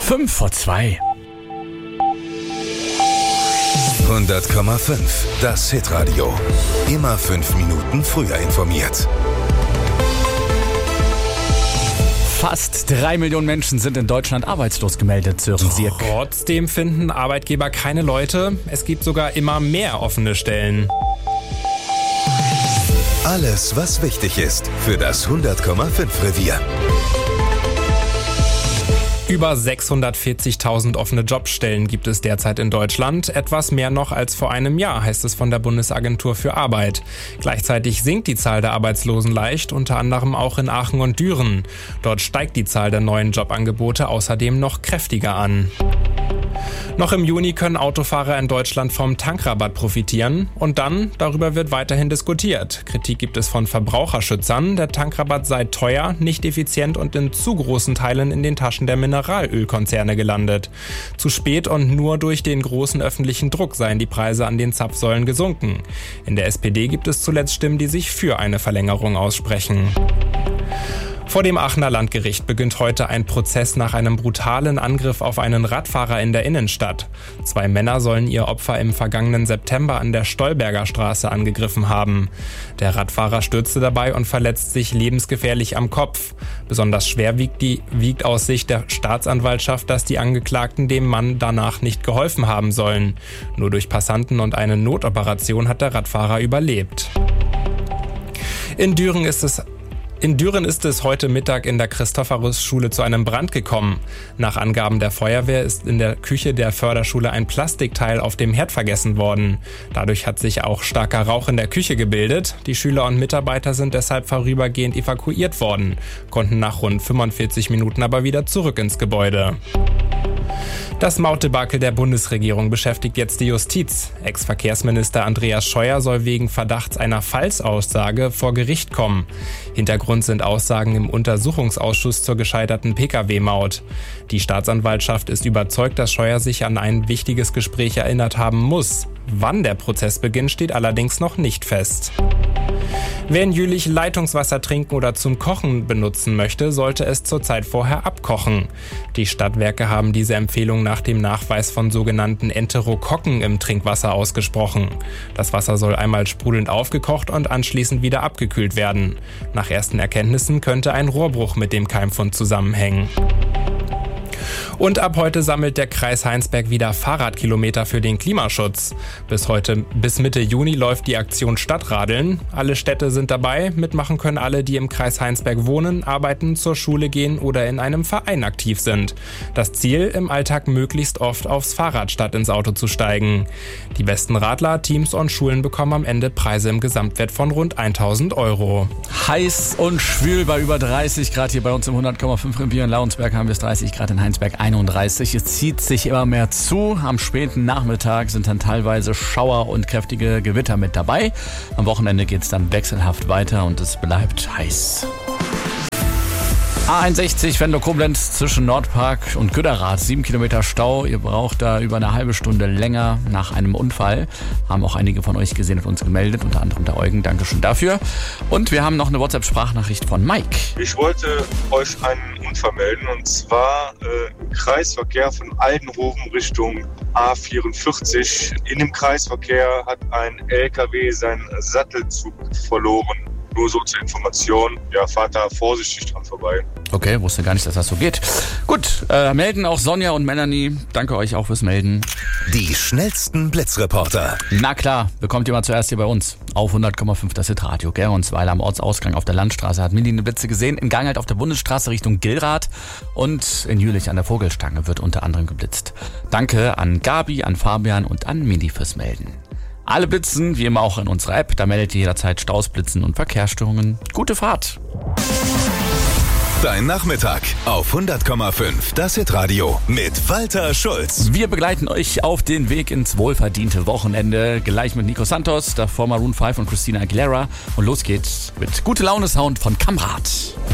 5:02. 100,5. Das Hitradio. Immer 5 Minuten früher informiert. Fast 3 Millionen Menschen sind in Deutschland arbeitslos gemeldet, Sören Sierk. Trotzdem finden Arbeitgeber keine Leute. Es gibt sogar immer mehr offene Stellen. Alles, was wichtig ist für das 100,5 Revier. Über 640.000 offene Jobstellen gibt es derzeit in Deutschland. Etwas mehr noch als vor einem Jahr, heißt es von der Bundesagentur für Arbeit. Gleichzeitig sinkt die Zahl der Arbeitslosen leicht, unter anderem auch in Aachen und Düren. Dort steigt die Zahl der neuen Jobangebote außerdem noch kräftiger an. Noch im Juni können Autofahrer in Deutschland vom Tankrabatt profitieren. Und dann, darüber wird weiterhin diskutiert. Kritik gibt es von Verbraucherschützern. Der Tankrabatt sei teuer, nicht effizient und in zu großen Teilen in den Taschen der Mineralölkonzerne gelandet. Zu spät und nur durch den großen öffentlichen Druck seien die Preise an den Zapfsäulen gesunken. In der SPD gibt es zuletzt Stimmen, die sich für eine Verlängerung aussprechen. Vor dem Aachener Landgericht beginnt heute ein Prozess nach einem brutalen Angriff auf einen Radfahrer in der Innenstadt. 2 Männer sollen ihr Opfer im vergangenen September an der Stolberger Straße angegriffen haben. Der Radfahrer stürzte dabei und verletzt sich lebensgefährlich am Kopf. Besonders schwer wiegt aus Sicht der Staatsanwaltschaft, dass die Angeklagten dem Mann danach nicht geholfen haben sollen. Nur durch Passanten und eine Notoperation hat der Radfahrer überlebt. In Düren ist es heute Mittag in der Christophorus-Schule zu einem Brand gekommen. Nach Angaben der Feuerwehr ist in der Küche der Förderschule ein Plastikteil auf dem Herd vergessen worden. Dadurch hat sich auch starker Rauch in der Küche gebildet. Die Schüler und Mitarbeiter sind deshalb vorübergehend evakuiert worden, konnten nach rund 45 Minuten aber wieder zurück ins Gebäude. Das Mautdebakel der Bundesregierung beschäftigt jetzt die Justiz. Ex-Verkehrsminister Andreas Scheuer soll wegen Verdachts einer Falschaussage vor Gericht kommen. Hintergrund sind Aussagen im Untersuchungsausschuss zur gescheiterten Pkw-Maut. Die Staatsanwaltschaft ist überzeugt, dass Scheuer sich an ein wichtiges Gespräch erinnert haben muss. Wann der Prozess beginnt, steht allerdings noch nicht fest. Wer in Jülich Leitungswasser trinken oder zum Kochen benutzen möchte, sollte es zur Zeit vorher abkochen. Die Stadtwerke haben diese Empfehlung nach dem Nachweis von sogenannten Enterokokken im Trinkwasser ausgesprochen. Das Wasser soll einmal sprudelnd aufgekocht und anschließend wieder abgekühlt werden. Nach ersten Erkenntnissen könnte ein Rohrbruch mit dem Keimfund zusammenhängen. Und ab heute sammelt der Kreis Heinsberg wieder Fahrradkilometer für den Klimaschutz. Bis Mitte Juni läuft die Aktion Stadtradeln. Alle Städte sind dabei. Mitmachen können alle, die im Kreis Heinsberg wohnen, arbeiten, zur Schule gehen oder in einem Verein aktiv sind. Das Ziel, im Alltag möglichst oft aufs Fahrrad statt ins Auto zu steigen. Die besten Radler, Teams und Schulen bekommen am Ende Preise im Gesamtwert von rund 1.000 €. Heiß und schwül bei über 30 Grad hier bei uns im 100,5 Revier in Lauensberg haben wir es 30 Grad, in Heinsberg 31. Es zieht sich immer mehr zu. Am späten Nachmittag sind dann teilweise Schauer und kräftige Gewitter mit dabei. Am Wochenende geht es dann wechselhaft weiter und es bleibt heiß. A61 Venlo-Koblenz zwischen Nordpark und Güderath. 7 Kilometer Stau. Ihr braucht da über eine halbe Stunde länger nach einem Unfall. Haben auch einige von euch gesehen und uns gemeldet, unter anderem der Eugen. Dankeschön dafür. Und wir haben noch eine WhatsApp-Sprachnachricht von Mike. Ich wollte euch einen Unfall melden, und zwar Kreisverkehr von Aldenhoven Richtung A44. In dem Kreisverkehr hat ein LKW seinen Sattelzug verloren. Nur so zur Information. Ja, fahrt da vorsichtig dran vorbei. Okay, wusste gar nicht, dass das so geht. Gut, melden auch Sonja und Melanie. Danke euch auch fürs Melden. Die schnellsten Blitzreporter. Na klar, bekommt ihr mal zuerst hier bei uns auf 100,5 das Hitradio. Geronsweiler am Ortsausgang auf der Landstraße hat Milli eine Blitze gesehen. Im Gang halt auf der Bundesstraße Richtung Gilrath. Und in Jülich an der Vogelstange wird unter anderem geblitzt. Danke an Gabi, an Fabian und an Milli fürs Melden. Alle Blitzen, wie immer auch in unserer App. Da meldet ihr jederzeit Staus, Blitzen und Verkehrsstörungen. Gute Fahrt. Dein Nachmittag auf 100,5 das Hitradio mit Walter Schulz. Wir begleiten euch auf den Weg ins wohlverdiente Wochenende. Gleich mit Nico Santos, davor Maroon 5 und Christina Aguilera. Und los geht's mit Gute Laune Sound von Kamrat.